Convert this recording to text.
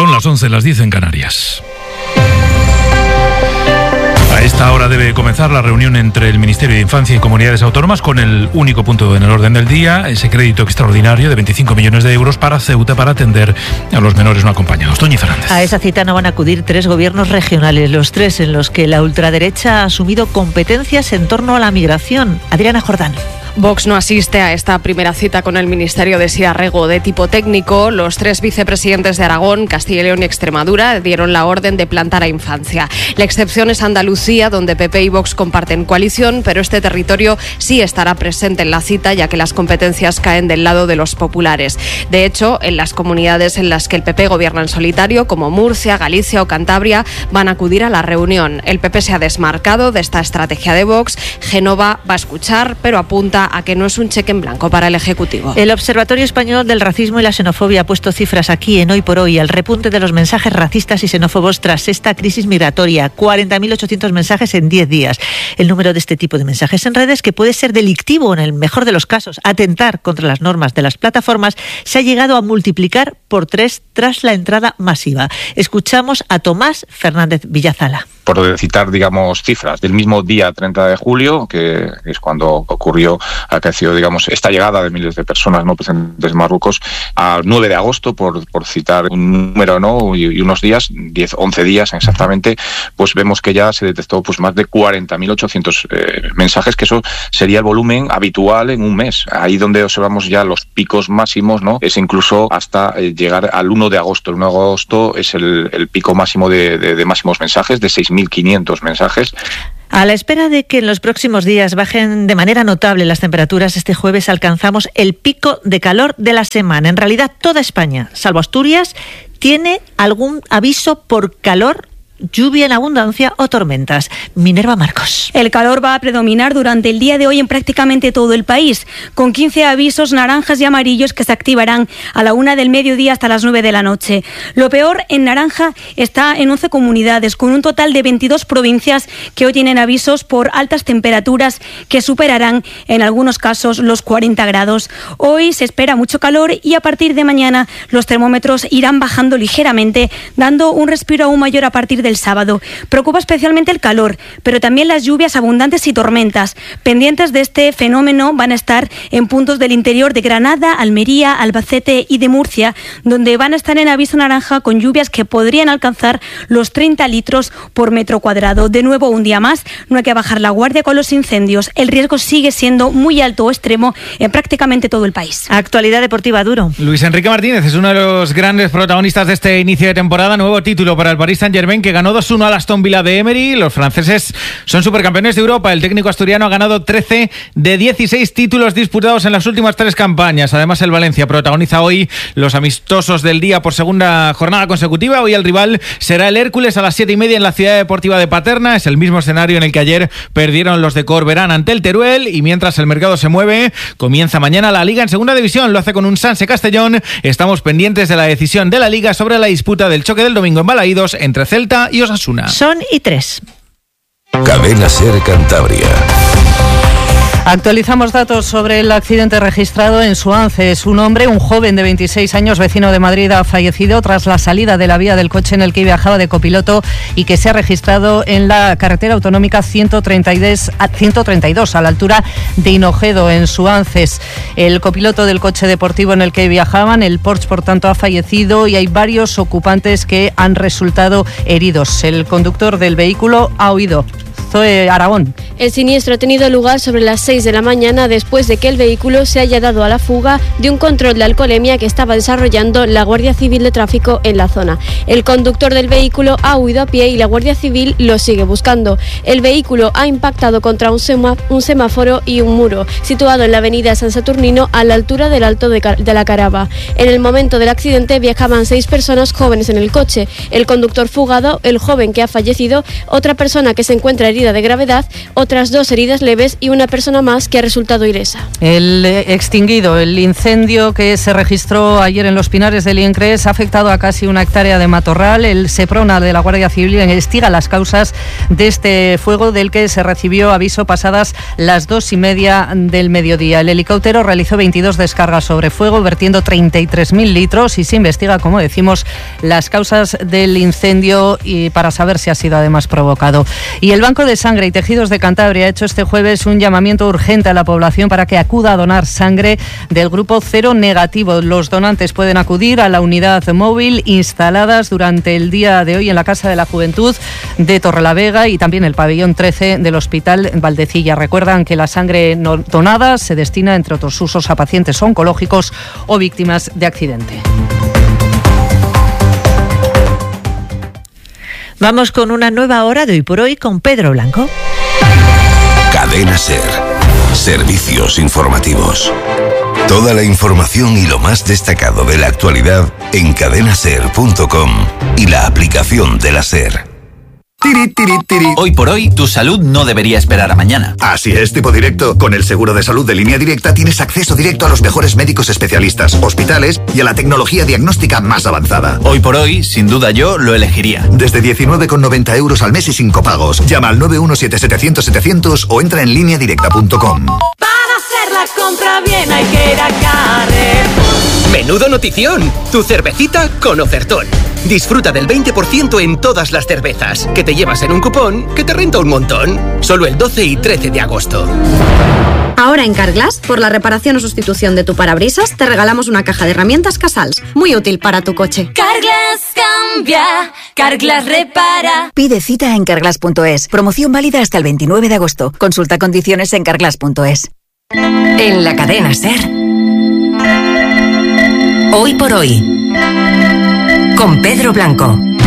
Son las 11, las 10 en Canarias. A esta hora debe comenzar la reunión entre el Ministerio de Infancia y Comunidades Autónomas con el único punto en el orden del día, ese crédito extraordinario de 25 millones de euros para Ceuta para atender a los menores no acompañados. Toñi Fernández. A esa cita no van a acudir 3 gobiernos regionales, los 3 en los que la ultraderecha ha asumido competencias en torno a la migración. Adriana Jordán. Vox no asiste a esta primera cita con el Ministerio de Siarrego de tipo técnico. Los 3 vicepresidentes de Aragón, Castilla y León y Extremadura dieron la orden de plantar a Infancia. La excepción es Andalucía, donde PP y Vox comparten coalición, pero este territorio sí estará presente en la cita, ya que las competencias caen del lado de los populares. De hecho, en las comunidades en las que el PP gobierna en solitario, como Murcia, Galicia o Cantabria, van a acudir a la reunión. El PP se ha desmarcado de esta estrategia de Vox. Génova va a escuchar, pero apunta a que no es un cheque en blanco para el Ejecutivo. El Observatorio Español del Racismo y la Xenofobia ha puesto cifras aquí en Hoy por Hoy al repunte de los mensajes racistas y xenófobos tras esta crisis migratoria. 40.800 mensajes en 10 días. El número de este tipo de mensajes en redes, que puede ser delictivo en el mejor de los casos, atentar contra las normas de las plataformas, se ha llegado a multiplicar por 3 tras la entrada masiva. Escuchamos a Tomás Fernández Villazala. Por citar, digamos, cifras del mismo día 30 de julio, que es cuando ocurrió, acaeció, digamos, esta llegada de miles de personas no procedentes de Marruecos, al 9 de agosto, por citar un número, ¿no? y unos días, 11 días exactamente, pues vemos que ya se detectó pues más de 40.800 mensajes, que eso sería el volumen habitual en un mes. Ahí donde observamos ya los picos máximos, ¿no? Es incluso hasta llegar al 1 de agosto. El 1 de agosto es el pico máximo de máximos mensajes, de 6.500 mensajes. A la espera de que en los próximos días bajen de manera notable las temperaturas, este jueves alcanzamos el pico de calor de la semana. En realidad, toda España, salvo Asturias, tiene algún aviso por calor, lluvia en abundancia o tormentas. Minerva Marcos. El calor va a predominar durante el día de hoy en prácticamente todo el país, con 15 avisos naranjas y amarillos que se activarán a la 1 del mediodía hasta las 9 de la noche. Lo peor, en naranja, está en 11 comunidades, con un total de 22 provincias que hoy tienen avisos por altas temperaturas que superarán en algunos casos los 40 grados. Hoy se espera mucho calor y a partir de mañana los termómetros irán bajando ligeramente, dando un respiro aún mayor a partir del sábado. Preocupa especialmente el calor, pero también las lluvias abundantes y tormentas. Pendientes de este fenómeno van a estar en puntos del interior de Granada, Almería, Albacete y de Murcia, donde van a estar en aviso naranja con lluvias que podrían alcanzar los 30 litros por metro cuadrado. De nuevo, un día más, no hay que bajar la guardia con los incendios. El riesgo sigue siendo muy alto o extremo en prácticamente todo el país. Actualidad deportiva, Duro. Luis Enrique Martínez es uno de los grandes protagonistas de este inicio de temporada. Nuevo título para el Paris Saint-Germain, que ganó 2-1 al Aston Villa de Emery. Los franceses son supercampeones de Europa. El técnico asturiano ha ganado 13 de 16 títulos disputados en las últimas 3 campañas. Además, el Valencia protagoniza hoy los amistosos del día por segunda jornada consecutiva. Hoy el rival será el Hércules a las 7:30 en la Ciudad Deportiva de Paterna. Es el mismo escenario en el que ayer perdieron los de Corberán ante el Teruel. Y mientras el mercado se mueve, comienza mañana la Liga en segunda división. Lo hace con un Sanse Castellón. Estamos pendientes de la decisión de la Liga sobre la disputa del choque del domingo en Balaídos entre Celta y Osasuna. Son y 3. Cadena SER Cantabria. Actualizamos datos sobre el accidente registrado en Suances. Un hombre, un joven de 26 años, vecino de Madrid, ha fallecido tras la salida de la vía del coche en el que viajaba de copiloto y que se ha registrado en la carretera autonómica 132 a la altura de Hinojedo, en Suances. El copiloto del coche deportivo en el que viajaban, el Porsche, por tanto, ha fallecido y hay varios ocupantes que han resultado heridos. El conductor del vehículo ha huido. Zoe Aragón. El siniestro ha tenido lugar sobre las 6 de la mañana después de que el vehículo se haya dado a la fuga de un control de alcoholemia que estaba desarrollando la Guardia Civil de Tráfico en la zona. El conductor del vehículo ha huido a pie y la Guardia Civil lo sigue buscando. El vehículo ha impactado contra un semáforo y un muro situado en la avenida San Saturnino a la altura del Alto de la Carava. En el momento del accidente viajaban 6 personas jóvenes en el coche. El conductor fugado, el joven que ha fallecido, otra persona que se encuentra herida herida de gravedad, otras 2 heridas leves y una persona más que ha resultado ilesa. El incendio que se registró ayer en Los Pinares de Liencres ha afectado a casi 1 hectárea de matorral. El Seprona de la Guardia Civil investiga las causas de este fuego, del que se recibió aviso pasadas las 2:30 del mediodía. El helicóptero realizó 22 descargas sobre fuego, vertiendo 33.000 litros, y se investiga, como decimos, las causas del incendio y para saber si ha sido además provocado. Y el Banco de Sangre y Tejidos de Cantabria ha hecho este jueves un llamamiento urgente a la población para que acuda a donar sangre del grupo cero negativo. Los donantes pueden acudir a la unidad móvil instaladas durante el día de hoy en la Casa de la Juventud de Torrelavega y también el pabellón 13 del Hospital Valdecilla. Recuerdan que la sangre donada se destina, entre otros usos, a pacientes oncológicos o víctimas de accidente. Vamos con una nueva hora de Hoy por Hoy con Pedro Blanco. Cadena SER. Servicios informativos. Toda la información y lo más destacado de la actualidad en cadenaser.com y la aplicación de la SER. Hoy por hoy, tu salud no debería esperar a mañana. Así es, tipo directo. Con el seguro de salud de Línea Directa tienes acceso directo a los mejores médicos especialistas, hospitales y a la tecnología diagnóstica más avanzada. Hoy por hoy, sin duda yo lo elegiría. Desde 19,90 euros al mes y sin copagos. Llama al 917-700-700 o entra en lineadirecta.com. Para hacer la compra bien hay que ir a Carrefour. ¡Menudo notición! Tu cervecita con ofertón. Disfruta del 20% en todas las cervezas, que te llevas en un cupón que te renta un montón. Solo el 12 y 13 de agosto. Ahora en Carglass, por la reparación o sustitución de tu parabrisas, te regalamos una caja de herramientas Casals, muy útil para tu coche. Carglass cambia, Carglass repara. Pide cita en carglass.es. Promoción válida hasta el 29 de agosto. Consulta condiciones en carglass.es. En la cadena SER. Hoy por hoy. Con Pedro Blanco.